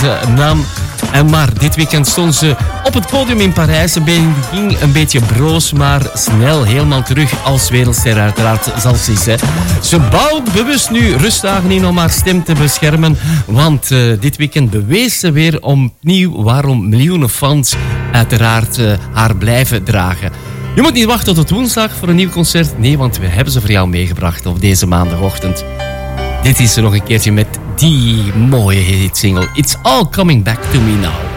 naam. Maar dit weekend stond ze op het podium in Parijs. Ze ging een beetje broos, maar snel helemaal terug als wereldster. Uiteraard zal ze zijn. Ze bouwt bewust nu rustdagen in om haar stem te beschermen. Want dit weekend bewees ze weer opnieuw waarom miljoenen fans uiteraard haar blijven dragen. Je moet niet wachten tot woensdag voor een nieuw concert. Nee, want we hebben ze voor jou meegebracht op deze maandagochtend. Dit is er nog een keertje met die mooie hitsingle. It's all coming back to me now.